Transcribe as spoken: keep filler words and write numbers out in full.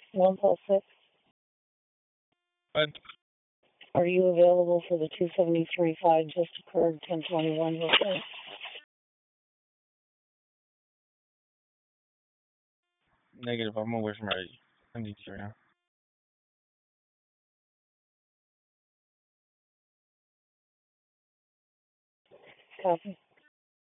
one plus six. What? Are you available for the two seventy-three five just occurred ten twenty-one report? Negative. I'm away from my M D T right now. Copy.